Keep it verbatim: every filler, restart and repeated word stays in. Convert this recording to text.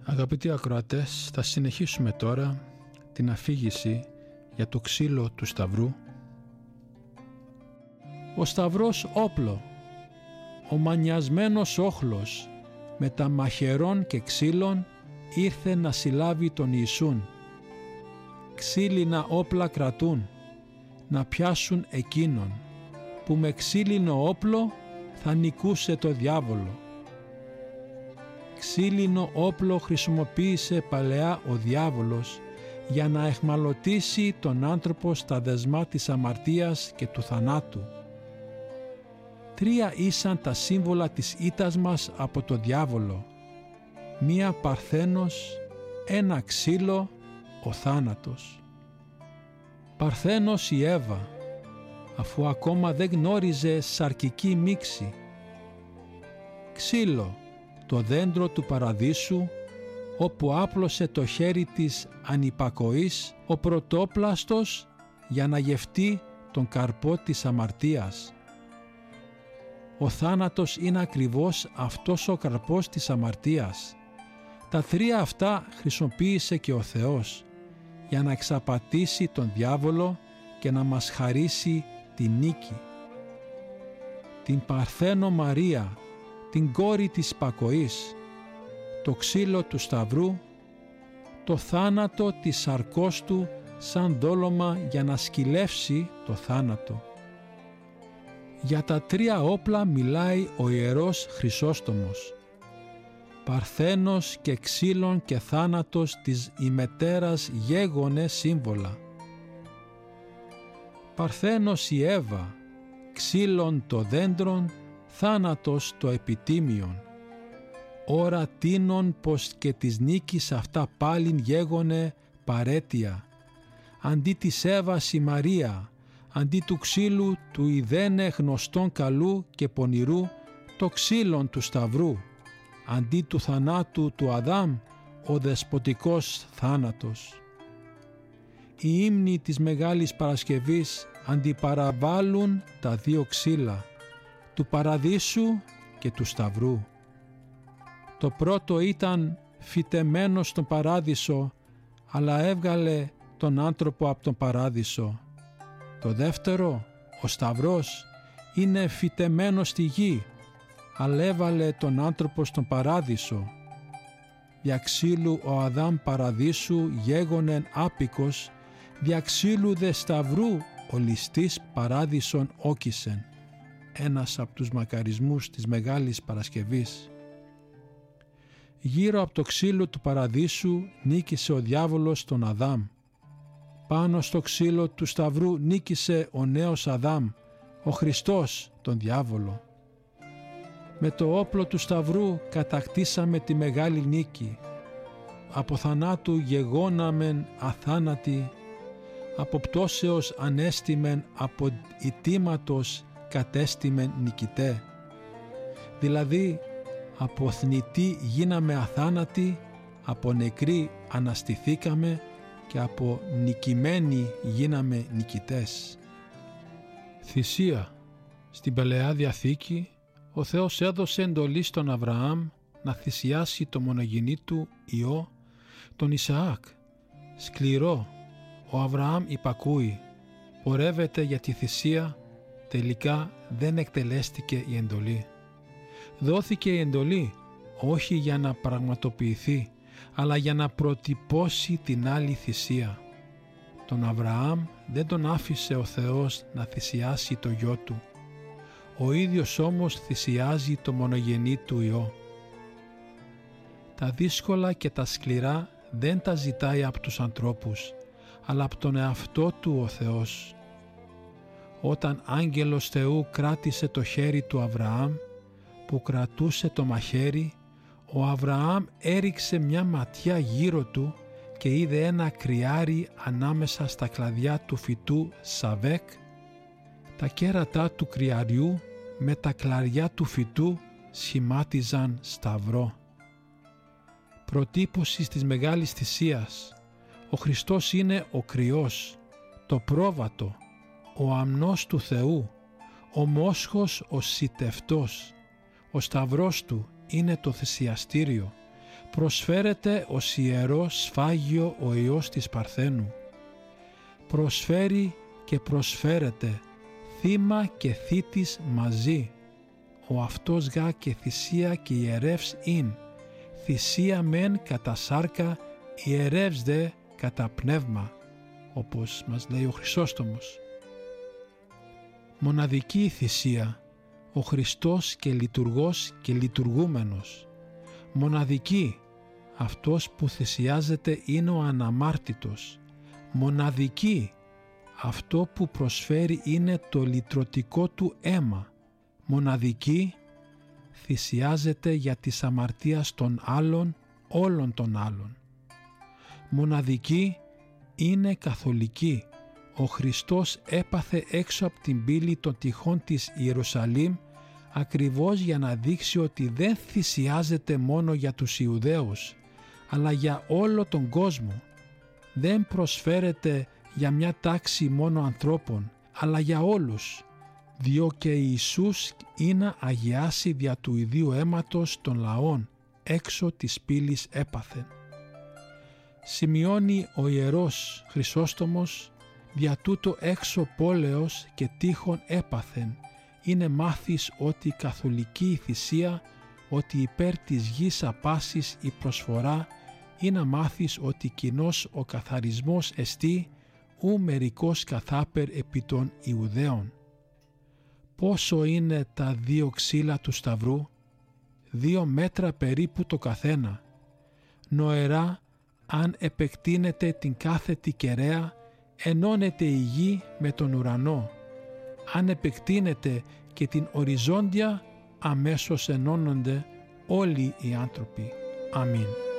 Αγαπητοί ακροατές, θα συνεχίσουμε τώρα την αφήγηση για το ξύλο του Σταυρού. Ο Σταυρός όπλο, ο μανιασμένος όχλος με τα μαχαιρών και ξύλων ήρθε να συλλάβει τον Ιησούν. Ξύλινα όπλα κρατούν, να πιάσουν εκείνον που με ξύλινο όπλο θα νικούσε το διάβολο. Ξύλινο όπλο χρησιμοποίησε παλαιά ο διάβολος για να εχμαλωτήσει τον άνθρωπο στα δεσμά της αμαρτίας και του θανάτου. Τρία ήσαν τα σύμβολα της ήττας μας από το διάβολο. Μία παρθένος, ένα ξύλο, ο θάνατος. Παρθένος η Εύα, αφού ακόμα δεν γνώριζε σαρκική μίξη. Ξύλο, το δέντρο του παραδείσου, όπου άπλωσε το χέρι της ανυπακοής ο πρωτόπλαστος για να γευτεί τον καρπό της αμαρτίας. Ο θάνατος είναι ακριβώς αυτός ο καρπός της αμαρτίας. Τα τρία αυτά χρησιμοποίησε και ο Θεός για να εξαπατήσει τον διάβολο και να μας χαρίσει τη νίκη. Την Παρθένο Μαρία, την κόρη της Πακοής, το ξύλο του Σταυρού, το θάνατο της σαρκός του σαν δόλωμα για να σκυλεύσει το θάνατο. Για τα τρία όπλα μιλάει ο Ιερός Χρυσόστομος. Παρθένος και ξύλων και θάνατος της ημετέρας γέγονε σύμβολα. Παρθένος η Εύα, ξύλων το δέντρον, θάνατος το επιτίμιον. Ώρα τίνων πως και της νίκης αυτά πάλιν γέγονε παρέτεια. Αντί της Εύας η Μαρία, αντί του ξύλου του ιδένε γνωστόν καλού και πονηρού το ξύλον του Σταυρού. Αντί του θανάτου του Αδάμ, ο δεσποτικός θάνατος. Οι ύμνοι της Μεγάλης Παρασκευής αντιπαραβάλλουν τα δύο ξύλα, του Παραδείσου και του Σταυρού. Το πρώτο ήταν φυτεμένο στον Παράδεισο, αλλά έβγαλε τον άνθρωπο από τον Παράδεισο. Το δεύτερο, ο Σταυρός, είναι φυτεμένο στη γη, αλλά έβαλε τον άνθρωπο στον Παράδεισο. Δια ξύλου ο Αδάμ Παραδείσου γέγονεν άπικος, δια ξύλου δε Σταυρού ο ληστής Παράδεισον όκισεν. Ένας από τους μακαρισμούς της Μεγάλης Παρασκευής. Γύρω από το ξύλο του Παραδείσου νίκησε ο διάβολος τον Αδάμ. Πάνω στο ξύλο του Σταυρού νίκησε ο νέος Αδάμ, ο Χριστός τον διάβολο. Με το όπλο του Σταυρού κατακτήσαμε τη μεγάλη νίκη. Από θανάτου γεγόναμεν αθάνατη, από πτώσεως ανέστημεν, από ητήματος κατέστημεν νικητέ. Δηλαδή, από θνητοί γίναμε αθάνατοι, από νεκροί αναστηθήκαμε και από νικημένοι γίναμε νικητές. Θυσία. Στην Παλαιά Διαθήκη ο Θεός έδωσε εντολή στον Αβραάμ να θυσιάσει το μονογενή του Υιό, τον Ισαάκ. Σκληρό, ο Αβραάμ υπακούει, πορεύεται για τη θυσία, τελικά δεν εκτελέστηκε η εντολή. Δόθηκε η εντολή όχι για να πραγματοποιηθεί, αλλά για να προτυπώσει την άλλη θυσία. Τον Αβραάμ δεν τον άφησε ο Θεός να θυσιάσει το γιο του. Ο ίδιος όμως θυσιάζει το μονογενή του Υιό. Τα δύσκολα και τα σκληρά δεν τα ζητάει από τους ανθρώπους, αλλά από τον εαυτό του ο Θεός. Όταν άγγελος Θεού κράτησε το χέρι του Αβραάμ, που κρατούσε το μαχαίρι, ο Αβραάμ έριξε μια ματιά γύρω του και είδε ένα κρυάρι ανάμεσα στα κλαδιά του φυτού Σαβέκ. Τα κέρατά του κρυαριού με τα κλαριά του φυτού σχημάτιζαν σταυρό. Προτύπωση της Μεγάλης Θυσίας. Ο Χριστός είναι ο κρυός, το πρόβατο, ο αμνός του Θεού, ο μόσχος ο σιτευτός. Ο σταυρός του είναι το θυσιαστήριο, προσφέρεται ως ιερό σφάγιο ο Υιός της Παρθένου. Προσφέρει και προσφέρεται θύμα και θήτης μαζί. Ο αυτός γα και θυσία και ιερεύς ειν, θυσία μεν κατά σάρκα, ιερεύς δε κατά πνεύμα, όπως μας λέει ο Χρυσόστομος. Μοναδική η θυσία, ο Χριστός και λειτουργός και λειτουργούμενος. Μοναδική, αυτός που θυσιάζεται είναι ο αναμάρτητος. Μοναδική, αυτό που προσφέρει είναι το λυτρωτικό του αίμα. Μοναδική, θυσιάζεται για τις αμαρτίας των άλλων, όλων των άλλων. Μοναδική, είναι καθολική. Ο Χριστός έπαθε έξω από την πύλη των τυχών της Ιερουσαλήμ ακριβώς για να δείξει ότι δεν θυσιάζεται μόνο για τους Ιουδαίους, αλλά για όλο τον κόσμο. Δεν προσφέρεται για μια τάξη μόνο ανθρώπων, αλλά για όλους, διό και Ιησούς είναι αγιάσει δια του ιδίου αίματος των λαών, έξω της πύλης έπαθεν. Σημειώνει ο Ιερός Χρυσόστομος, δια τούτο έξω πόλεως και τείχων έπαθεν, είναι μάθης ότι η καθολική η θυσία, ότι υπέρ της γης απάσης η προσφορά, είναι μάθης ότι κοινός ο καθαρισμός εστί, ου μερικός καθάπερ επί των Ιουδαίων. Πόσο είναι τα δύο ξύλα του Σταυρού? Δύο μέτρα περίπου το καθένα. Νοερά, αν επεκτείνεται την κάθετη κεραία, ενώνεται η γη με τον ουρανό. Αν επεκτείνεται και την οριζόντια, αμέσως ενώνονται όλοι οι άνθρωποι. Αμήν.